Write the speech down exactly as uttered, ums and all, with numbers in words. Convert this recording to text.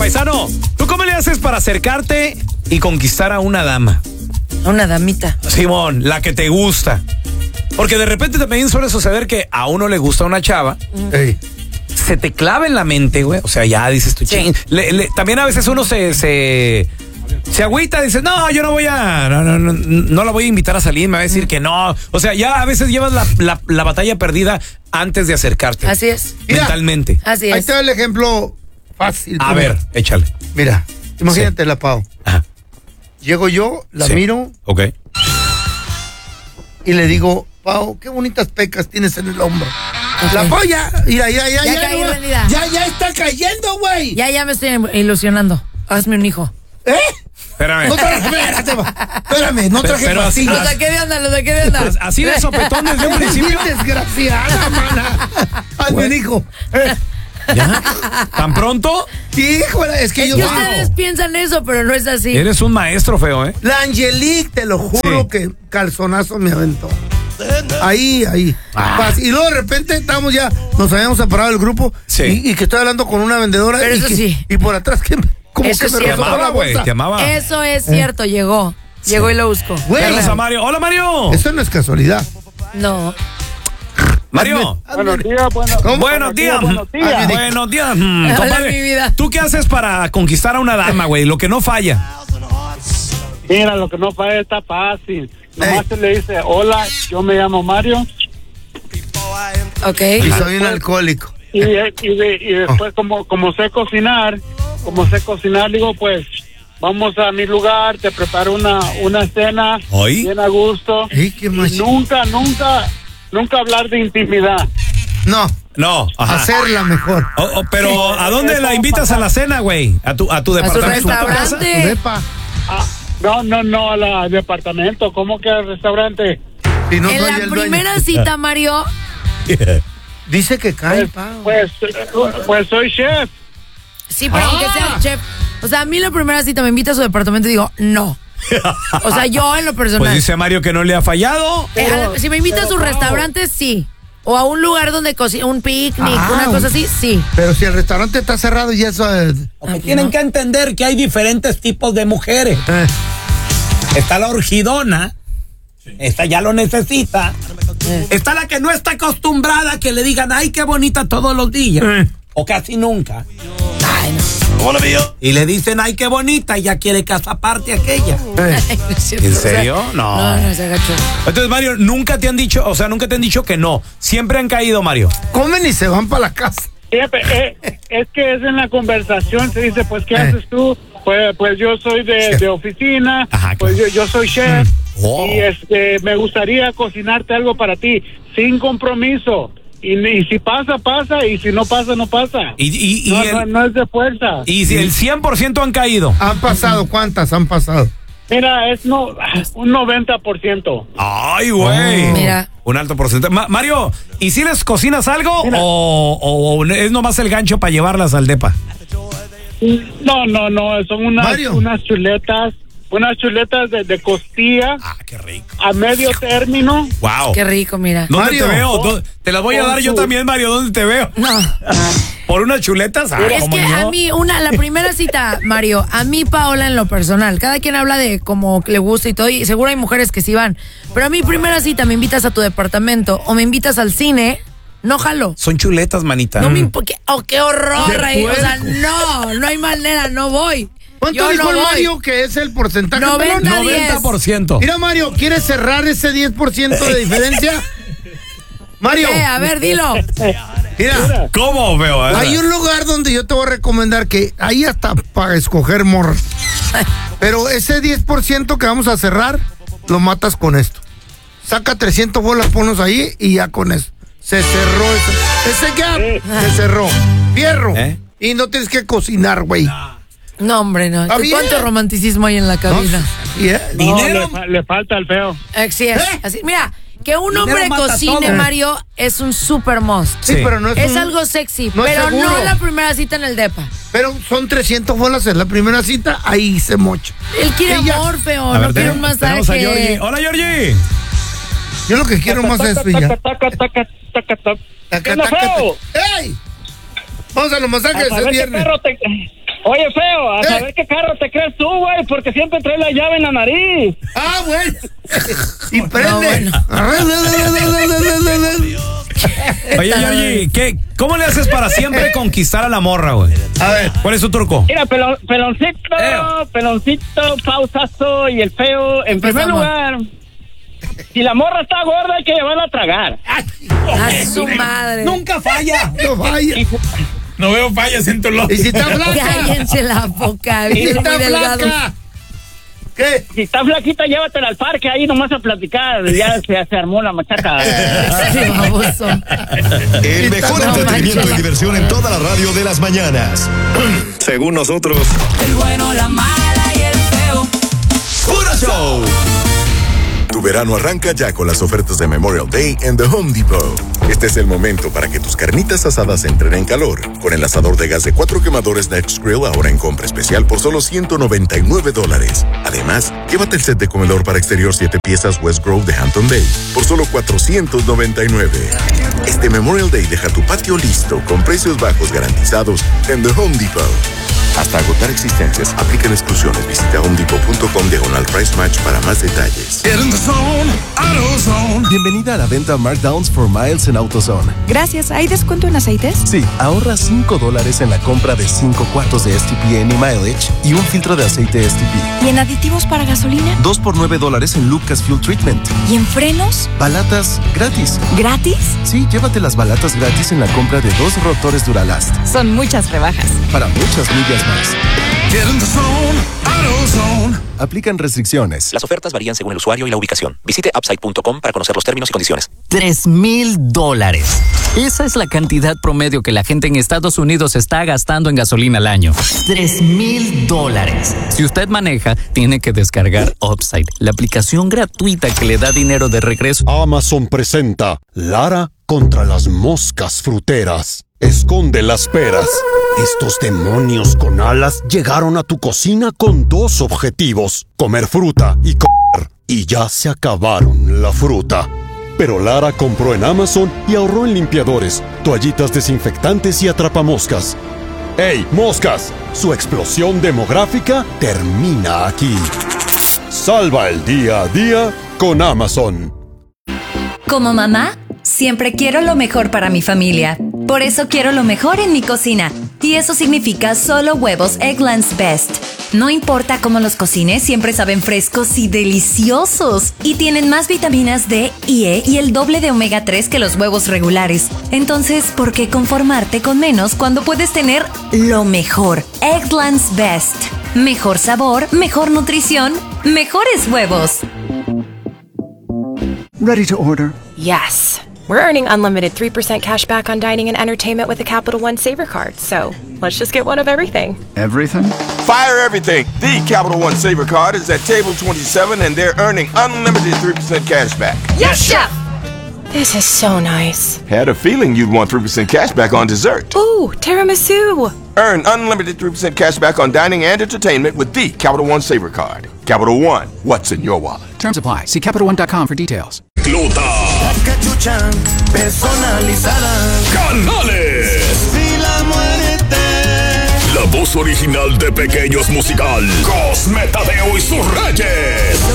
paisano, ¿tú cómo le haces para acercarte y conquistar a una dama? A una damita. Simón, la que te gusta. Porque de repente también suele suceder que a uno le gusta una chava. Ey. Se te clava en la mente, güey. O sea, ya dices tú, Sí. ching. Le, le, también a veces uno se, se, se agüita, dices, no, yo no voy a, no, no, no, no la voy a invitar a salir, me va a decir que no. O sea, ya a veces llevas la, la, la batalla perdida antes de acercarte. Así es. Mira, mentalmente. Así Ahí es. te da el ejemplo fácil. A primero. ver, échale. Mira, imagínate Sí. la Pau. Ajá. Llego yo, la Sí. miro Ok. y le digo, Pau, qué bonitas pecas tienes en el hombro. Ok. La Pau ya, mira, ya, ya, Ya ya, caí ya, rendida. ya, ya está cayendo, güey. Ya, ya me estoy ilusionando. Hazme un hijo. ¿Eh? Espérame. No traje, espérate, va. Espérame, no traje Pero así- Lo pastillas. saqué de onda, lo saqué de onda. Así de sopetón desde un Eres principio. bien desgraciada, mana. Hazme un hijo. Eh, ¿Ya? ¿Tan pronto? Híjole, es que Es yo que wow. ustedes piensan eso, pero no es así. Eres un maestro feo, ¿eh? La Angelique, te lo juro Sí. que calzonazo me aventó. Ahí, ahí. Ah. Paz. Y luego de repente estábamos ya, nos habíamos separado del grupo. Sí. Y, y que estoy hablando con una vendedora. Pero y eso que- sí. Y por atrás que como Eso que es me Te cierto. rozó la amaba, güey, bolsa. te amaba. Eso es cierto, llegó. Llegó y lo buscó. Güey, Carlos a Mario. Hola, Mario. eso no es casualidad. No. Mario. Buenos días, buenos, ¿Cómo? Buenos días. buenos días. Buenos días. Mm, Hola, compadre, mi vida. ¿tú qué haces para conquistar a una dama, güey? Lo que no falla. Mira, lo que no falla está fácil. Nomás Ey. se le dice, hola, yo me llamo Mario. Ok. Y soy un alcohólico. Y, y, de- y después, como, como sé cocinar, como sé cocinar, digo, pues, vamos a mi lugar, te preparo una, una cena ¿Oí? bien a gusto. Ey, qué Y macho. nunca, nunca, nunca hablar de intimidad. No, No. Ajá. hacerla mejor. Oh, oh, pero ¿a dónde la invitas a la cena, güey? ¿A tu, a tu departamento? ¿A tu casa? restaurante. Depa. Ah, no, no, no, al al departamento. ¿Cómo que al restaurante? Si no En soy la el dueño. primera cita, Mario. Dice que cae, Pues, Pau. pues, eh, pues soy chef. Sí, pero Ah. aunque sea el chef. O sea, a mí la primera cita me invita a su departamento y digo, no. O sea, yo en lo personal. Pues dice Mario que no le ha fallado. Eh, a- si me invita a pero, su Pau. restaurante, sí. O a un lugar donde cocina, un picnic, Ah, una cosa un- así, sí. Pero si el restaurante está cerrado y eso... eh, Porque Tienen no. que entender que hay diferentes tipos de mujeres. eh, Está la orgidona. Esta ya lo necesita. Eh. Está la que no está acostumbrada a que le digan, ay, qué bonita todos los días. Eh. O casi nunca. Ay, no. Y le dicen, ay, qué bonita, y ya quiere casa aparte aquella. eh. Ay, no es cierto. ¿En O sea, serio? No. No, no se agachó. Entonces, Mario, nunca te han dicho, o sea, nunca te han dicho que no. Siempre han caído, Mario. Comen y se van para la casa. Fíjate, eh, es que es en la conversación, se dice, pues, ¿qué Eh. haces tú? Pues, pues yo soy de, Chef. de oficina, Ajá, pues yo, yo soy chef, Oh. y este, me gustaría cocinarte algo para ti, sin compromiso. Y, y si pasa, pasa, y si no pasa, no pasa. Y, y, y, no, el, no, no es de fuerza. y si el cien por ciento han caído. Han pasado, ¿cuántas han pasado? Mira, es no, un noventa por ciento. Ay, güey. Oh. Mira. Un alto porcentaje. Ma- Mario, ¿y si les cocinas algo Mira. o, o- o es nomás el gancho para llevarlas al depa? No, no, no, son unas, Mario. unas chuletas, unas chuletas de, de costilla Ah, qué rico. a medio término. Wow. Qué rico, mira. ¿Dónde Mario. te veo? ¿Dó- Te las voy a Con dar yo su- también, Mario. ¿Dónde te veo? No. ¿Por unas chuletas? Ah, Es ¿cómo que no? a mí, una, la primera cita, Mario, a mí, Paola, en lo personal, cada quien habla de cómo le gusta y todo, y seguro hay mujeres que sí van. Pero a mi primera cita me invitas a tu departamento o me invitas al cine, no jalo. Son chuletas, manita. No me impo- qué- oh, qué horror, De Rey. O sea, puerco. no, no hay manera, no voy. ¿Cuánto Yo dijo no el voy. Mario que es el porcentaje? noventa, pelón? noventa por ciento. Mira, Mario, ¿quieres cerrar ese diez por ciento de diferencia? Mario, Eh, a ver, dilo. mira, ¿Cómo veo? eh? hay un lugar donde yo te voy a recomendar que hay hasta para escoger morras. Pero ese diez por ciento que vamos a cerrar, lo matas con esto. Saca trescientas bolas, ponlos ahí y ya con eso. Se cerró ese, ese gap, se cerró. Fierro. ¿Eh? Y no tienes que cocinar, güey. No, hombre, no. ¿Está bien? ¿Cuánto romanticismo hay en la ¿No? cabina? Y, eh, No, ¿Dinero? le, fa- le falta el feo. Así es. Así, mira, que un Dinero hombre mata cocine, todo. Mario, es un super must. Sí, Sí. pero no es, Es un- algo sexy, no es pero seguro. no la primera cita en el depa. Pero son trescientas bolas en la primera cita, ahí se mocha. Él quiere Ella- amor, feo, A no ver, quiere ten- un masaje. tenemos a Georgie. Hola, Georgie. Yo lo que quiero más es Taca, ya. taca, taca, taca, taca, taca. Taca, ¿Qué onda, taca, feo? taca. ¡Ey! Vamos a los masajes, A es ver qué viernes. perro te, Oye, feo, a ¿Eh? saber qué carro te crees tú, güey, porque siempre traes la llave en la nariz. Ah, güey. Y prende. No, bueno. Oye, Georgie, ¿qué, ¿cómo le haces para siempre conquistar a la morra, güey? A ver. ¿Cuál es tu truco? Mira, pelon, peloncito, Eo. peloncito, pausazo y el feo. En primer Empezamos. lugar, si la morra está gorda, hay que llevarla a tragar. A su madre. Nunca falla. No vaya. No veo fallas en tu loco. Y si está flaca. Cállense la boca, Y si bien está muy delgados. flaca. ¿Qué? Si está flaquita, llévatela al parque ahí nomás a platicar. Ya se, se armó la machaca. Sí, baboso. El mejor No entretenimiento manches. y diversión en toda la radio de las mañanas. Según nosotros. El bueno, la mala y el feo. ¡Puro show! Tu verano arranca ya con las ofertas de Memorial Day en The Home Depot. Este es el momento para que tus carnitas asadas entren en calor. Con el asador de gas de cuatro quemadores Next Grill ahora en compra especial por solo ciento noventa y nueve dólares. Además, llévate el set de comedor para exterior siete piezas West Grove de Hampton Bay por solo cuatrocientos noventa y nueve. Este Memorial Day deja tu patio listo con precios bajos garantizados en The Home Depot. Hasta agotar existencias, aplican exclusiones. Visita homedepot.com diagonal price match para más detalles. Bienvenida a la venta Markdowns for Miles en AutoZone. Gracias. ¿Hay descuento en aceites? Sí, ahorra cinco dólares en la compra de cinco cuartos de S T P Any Mileage y un filtro de aceite S T P. ¿Y en aditivos para gasolina? dos por nueve dólares en Lucas Fuel Treatment. ¿Y en frenos? Balatas gratis. ¿Gratis? Sí, llévate las balatas gratis en la compra de dos rotores Duralast. Son muchas rebajas. Para muchas millas más. Aplican restricciones. Las ofertas varían según el usuario y la ubicación. Visite upside punto com para conocer los términos y condiciones. Tres mil dólares. Esa es la cantidad promedio que la gente en Estados Unidos está gastando en gasolina al año. Tres mil dólares. Si usted maneja, tiene que descargar Upside, la aplicación gratuita que le da dinero de regreso. Amazon presenta Lara contra las moscas fruteras. Esconde las peras. Estos demonios con alas llegaron a tu cocina con dos objetivos: comer fruta y comer. Y ya se acabaron la fruta. Pero Lara compró en Amazon y ahorró en limpiadores, toallitas desinfectantes y atrapamoscas. ¡Ey, moscas! Su explosión demográfica termina aquí. Salva el día a día con Amazon. Como mamá, siempre quiero lo mejor para mi familia. Por eso quiero lo mejor en mi cocina. Y eso significa solo huevos Eggland's Best. No importa cómo los cocines, siempre saben frescos y deliciosos. Y tienen más vitaminas D y E y el doble de omega tres que los huevos regulares. Entonces, ¿por qué conformarte con menos cuando puedes tener lo mejor? Eggland's Best. Mejor sabor, mejor nutrición, mejores huevos. Ready to order. Yes. We're earning unlimited three percent cash back on dining and entertainment with a Capital One Saver card. So let's just get one of everything. Everything? Fire everything. The Capital One Saver card is at table twenty-seven and they're earning unlimited three percent cash back. Yes, Chef! This is so nice. Had a feeling you'd want three percent cash back on dessert. Ooh, tiramisu. Earn unlimited three percent cash back on dining and entertainment with the Capital One Saver card. Capital One, what's in your wallet? Terms apply. See Capital One dot com for details. Clota. Cachuchan personalizada. Canales. Si la muerte. La voz original de Pequeños Musical. Cosme Tadeo y sus Reyes. Yo